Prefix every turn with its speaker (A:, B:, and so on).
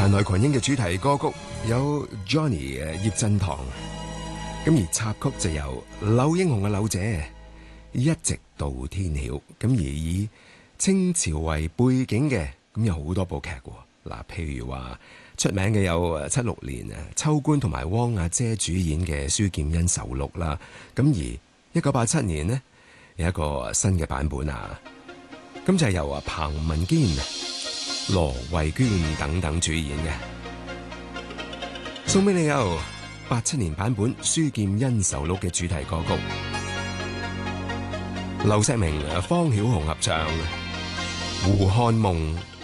A: 蘭來群英嘅主題歌曲有 Johnny 葉振棠，咁而插曲就由柳英雄嘅柳姐一直到天曉，咁而以清朝為背景嘅，咁有好多部劇喎。嗱，譬如話出名嘅有76年秋官同埋汪阿姐主演嘅《書劍恩仇錄》啦，咁而1987年呢，有一個新嘅版本啊，咁就係由彭文堅、羅慧娟等等主演嘅，送俾你有87年版本《書劍恩仇錄》嘅主題歌曲，劉錫明、方曉虹合唱《胡漢夢》。